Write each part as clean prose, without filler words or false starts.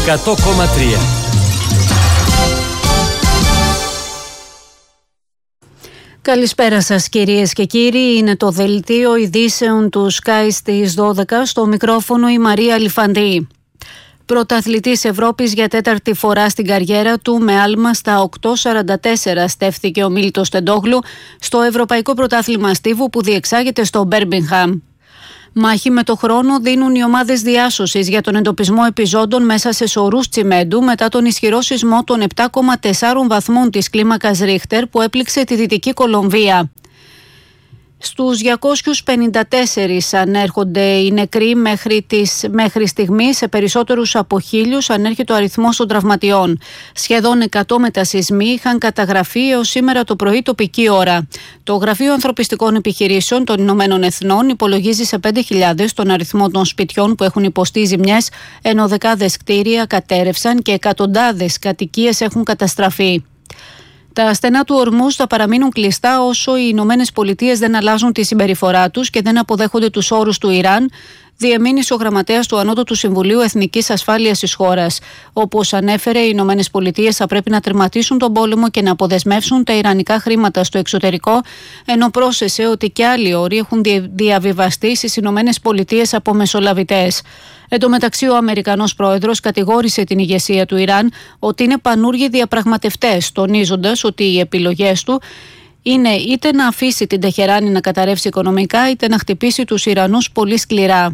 100,3. Καλησπέρα σας κυρίες και κύριοι, είναι το δελτίο ειδήσεων του Sky στις 12, στο μικρόφωνο η Μαρία Λιφαντή. Πρωταθλητής Ευρώπης για τέταρτη φορά στην καριέρα του με άλμα στα 8.44 στέφθηκε ο Μίλτος Τεντόγλου στο Ευρωπαϊκό Πρωτάθλημα Στίβου που διεξάγεται στο Μπέρμιγχαμ. Μάχη με το χρόνο δίνουν οι ομάδες διάσωσης για τον εντοπισμό επιζώντων μέσα σε σωρούς τσιμέντου μετά τον ισχυρό σεισμό των 7,4 βαθμών της κλίμακας Ρίχτερ που έπληξε τη Δυτική Κολομβία. Στους 254 ανέρχονται οι νεκροί μέχρι στιγμή, σε περισσότερους από 1.000 ανέρχεται ο αριθμός των τραυματιών. Σχεδόν 100 μετασεισμοί είχαν καταγραφεί έως σήμερα το πρωί τοπική ώρα. Το Γραφείο Ανθρωπιστικών Επιχειρήσεων των Ηνωμένων Εθνών υπολογίζει σε 5.000 τον αριθμό των σπιτιών που έχουν υποστεί ζημιές, ενώ δεκάδες κτίρια κατέρευσαν και εκατοντάδες κατοικίες έχουν καταστραφεί. Τα στενά του Ορμούζ θα παραμείνουν κλειστά όσο οι Ηνωμένες Πολιτείες δεν αλλάζουν τη συμπεριφορά τους και δεν αποδέχονται τους όρους του Ιράν, διεμήνυσε ο γραμματέας του Ανώτατου Συμβουλίου Εθνικής Ασφάλειας της χώρας. Όπως ανέφερε, οι Ηνωμένες Πολιτείες θα πρέπει να τερματίσουν τον πόλεμο και να αποδεσμεύσουν τα ιρανικά χρήματα στο εξωτερικό, ενώ πρόσθεσε ότι και άλλοι όροι έχουν διαβιβαστεί στις Ηνωμένες Πολιτείες από μεσολαβητές. Εν τω μεταξύ, ο Αμερικανός πρόεδρος κατηγόρησε την ηγεσία του Ιράν ότι είναι πανούργοι διαπραγματευτές, τονίζοντας ότι οι επιλογές του είναι είτε να αφήσει την Τεχεράνη να καταρρεύσει οικονομικά, είτε να χτυπήσει τους Ιρανούς πολύ σκληρά.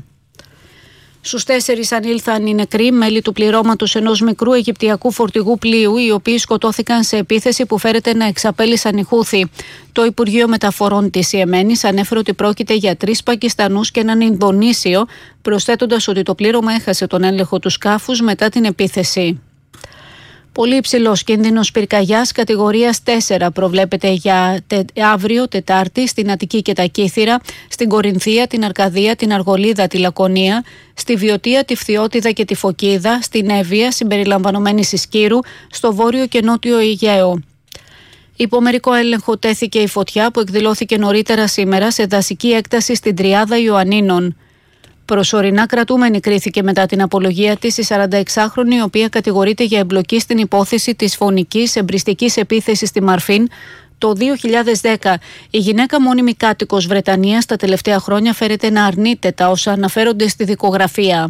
Στους 4 ανήλθαν οι νεκροί μέλη του πληρώματος ενός μικρού αιγυπτιακού φορτηγού πλοίου, οι οποίοι σκοτώθηκαν σε επίθεση που φέρεται να εξαπέλυσαν οι Χούθι. Το Υπουργείο Μεταφορών της Ιεμένης ανέφερε ότι πρόκειται για 3 Πακιστανούς και έναν Ινδονήσιο, προσθέτοντας ότι το πλήρωμα έχασε τον έλεγχο του σκάφους μετά την επίθεση. Πολύ υψηλός κίνδυνος πυρκαγιάς κατηγορίας 4 προβλέπεται για αύριο Τετάρτη στην Αττική και τα Κύθυρα, στην Κορινθία, την Αρκαδία, την Αργολίδα, τη Λακωνία, στη Βιωτία, τη Φθιώτιδα και τη Φωκίδα, στην Εύβοια συμπεριλαμβανομένης Ισκύρου, στο Βόρειο και Νότιο Αιγαίο. Υπό μερικό έλεγχο τέθηκε η φωτιά που εκδηλώθηκε νωρίτερα σήμερα σε δασική έκταση στην Τριάδα Ιωαννίνων. Προσωρινά κρατούμενη κρίθηκε μετά την απολογία της η 46χρονη, η οποία κατηγορείται για εμπλοκή στην υπόθεση της φωνικής εμπριστικής επίθεσης στη Μαρφίν το 2010. Η γυναίκα, μόνιμη κάτοικος Βρετανίας, τα τελευταία χρόνια φέρεται να αρνείται τα όσα αναφέρονται στη δικογραφία.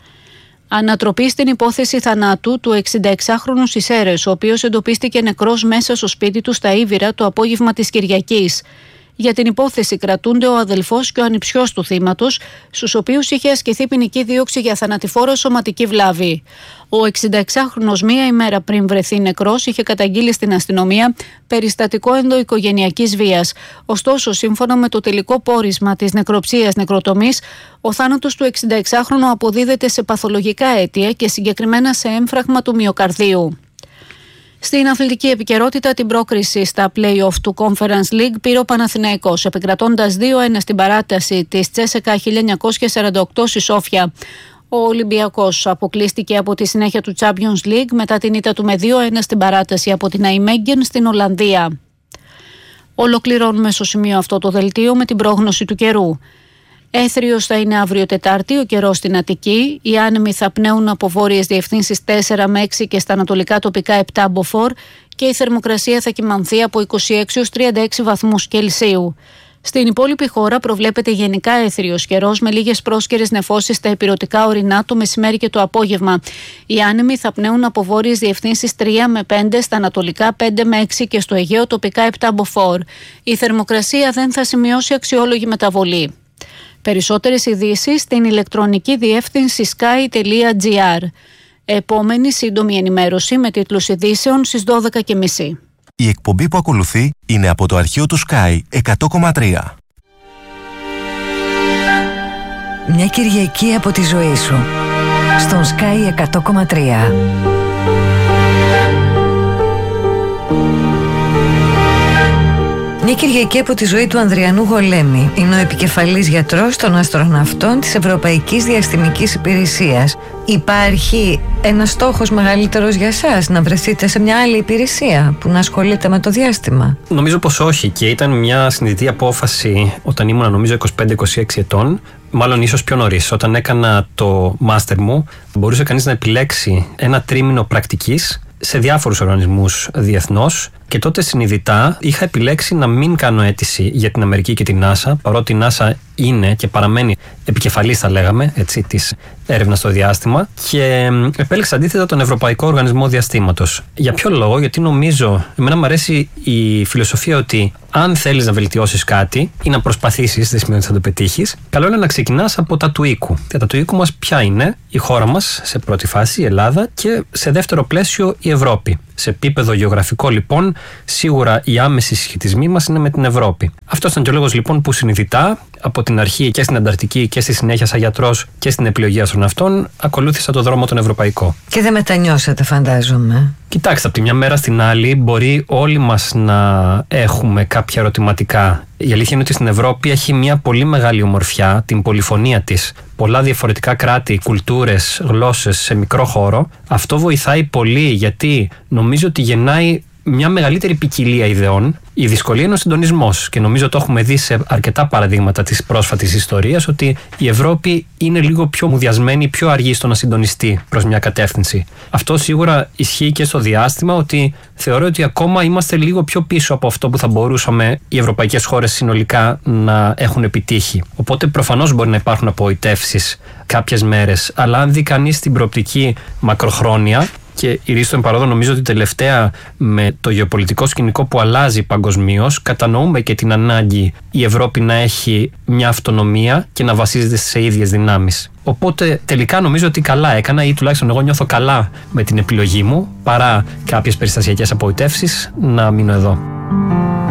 Ανατροπή στην υπόθεση θανάτου του 66χρονου Σισέρες, ο οποίος εντοπίστηκε νεκρός μέσα στο σπίτι του στα Ήβυρα το απόγευμα της Κυριακής. Για την υπόθεση κρατούνται ο αδελφός και ο ανιψιός του θύματος, στους οποίους είχε ασκηθεί ποινική δίωξη για θανατηφόρο σωματική βλάβη. Ο 66χρονος μία ημέρα πριν βρεθεί νεκρός είχε καταγγείλει στην αστυνομία περιστατικό ενδοοικογενειακής βίας. Ωστόσο, σύμφωνα με το τελικό πόρισμα της νεκροψίας νεκροτομής, ο θάνατος του 66χρονου αποδίδεται σε παθολογικά αίτια και συγκεκριμένα σε έμφραγμα του μυοκαρδίου. Στην αθλητική επικαιρότητα, την πρόκριση στα play-off του Conference League πήρε ο Παναθηναϊκός, επικρατώντας 2-1 στην παράταση της Τσέσεκα 1948 στη Σόφια. Ο Ολυμπιακός αποκλείστηκε από τη συνέχεια του Champions League μετά την ήττα του με 2-1 στην παράταση από την Αϊμέγγεν στην Ολλανδία. Ολοκληρώνουμε στο σημείο αυτό το δελτίο με την πρόγνωση του καιρού. Έθριος θα είναι αύριο Τετάρτη ο καιρός στην Αττική. Οι άνεμοι θα πνέουν από βόρειες διευθύνσεις 4 με 6 και στα ανατολικά τοπικά 7 μποφόρ και η θερμοκρασία θα κυμανθεί από 26 έως 36 βαθμούς Κελσίου. Στην υπόλοιπη χώρα προβλέπεται γενικά έθριος καιρός με λίγες πρόσκαιρες νεφώσεις στα ηπειρωτικά ορεινά το μεσημέρι και το απόγευμα. Οι άνεμοι θα πνέουν από βόρειες διευθύνσεις 3 με 5, στα ανατολικά 5 με 6 και στο Αιγαίο τοπικά 7 μποφόρ. Η θερμοκρασία δεν θα σημειώσει αξιόλογη μεταβολή. Περισσότερες ειδήσεις στην ηλεκτρονική διεύθυνση sky.gr. Επόμενη σύντομη ενημέρωση με τίτλους ειδήσεων στις 12.30. Η εκπομπή που ακολουθεί είναι από το αρχείο του Sky 100,3. Μια Κυριακή από τη ζωή σου στον Sky 100,3. Μια Κυριακή από τη ζωή του Ανδριανού Γολέμη. Είναι ο επικεφαλής γιατρός των αστροναυτών της Ευρωπαϊκής Διαστημικής Υπηρεσίας. Υπάρχει ένας στόχος μεγαλύτερος για εσάς, να βρεθείτε σε μια άλλη υπηρεσία που να ασχολείται με το διάστημα? Νομίζω πως όχι, και ήταν μια συνειδητή απόφαση όταν ήμουν νομίζω 25-26 ετών. Μάλλον ίσως πιο νωρίς. Όταν έκανα το μάστερ μου, μπορούσε κανείς να επιλέξει ένα τρίμηνο πρακτικής σε διάφορους οργανισμούς διεθνώς, και τότε συνειδητά είχα επιλέξει να μην κάνω αίτηση για την Αμερική και την NASA, παρότι η NASA είναι και παραμένει επικεφαλής, θα λέγαμε, έτσι, της έρευνας στο διάστημα, και επέλεξα αντίθετα τον Ευρωπαϊκό Οργανισμό Διαστήματος. Για ποιο λόγο? Γιατί νομίζω, εμένα μου αρέσει η φιλοσοφία ότι αν θέλεις να βελτιώσεις κάτι ή να προσπαθήσεις, δεν σημαίνει ότι θα το πετύχεις, καλό είναι να ξεκινάς από τα του οίκου. Και τα του οίκου μας ποια είναι? Η χώρα μας σε πρώτη φάση, η Ελλάδα, και σε δεύτερο πλαίσιο η Ευρώπη. Σε επίπεδο γεωγραφικό, λοιπόν, σίγουρα οι άμεσοι συσχετισμοί μας είναι με την Ευρώπη. Αυτό ήταν και ο λόγος, λοιπόν, που συνειδητά από την αρχή και στην Ανταρκτική και στη συνέχεια σαν γιατρός και στην επιλογή αστροναυτών ακολούθησα το δρόμο τον ευρωπαϊκό. Και δεν μετανιώσατε, φαντάζομαι? Κοιτάξτε, από τη μια μέρα στην άλλη μπορεί όλοι μας να έχουμε κάποια ερωτηματικά. Η αλήθεια είναι ότι στην Ευρώπη έχει μια πολύ μεγάλη ομορφιά, την πολυφωνία της. Πολλά διαφορετικά κράτη, κουλτούρες, γλώσσες σε μικρό χώρο. Αυτό βοηθάει πολύ, γιατί νομίζω ότι γεννάει μια μεγαλύτερη ποικιλία ιδεών. Η δυσκολία είναι ο συντονισμός, και νομίζω το έχουμε δει σε αρκετά παραδείγματα της πρόσφατης ιστορίας, ότι η Ευρώπη είναι λίγο πιο μουδιασμένη, πιο αργή στο να συντονιστεί προς μια κατεύθυνση. Αυτό σίγουρα ισχύει και στο διάστημα, ότι θεωρώ ότι ακόμα είμαστε λίγο πιο πίσω από αυτό που θα μπορούσαμε οι ευρωπαϊκές χώρες συνολικά να έχουν επιτύχει. Οπότε προφανώς μπορεί να υπάρχουν απογοητεύσεις κάποιες μέρες, αλλά αν δει κανείς την προοπτική μακροχρόνια, και η ρίση των παρόδων, νομίζω ότι τελευταία με το γεωπολιτικό σκηνικό που αλλάζει παγκοσμίως, κατανοούμε και την ανάγκη η Ευρώπη να έχει μια αυτονομία και να βασίζεται σε ίδιες δυνάμεις. Οπότε τελικά νομίζω ότι καλά έκανα, ή τουλάχιστον εγώ νιώθω καλά με την επιλογή μου, παρά κάποιες περιστασιακές απογοητεύσεις, να μείνω εδώ.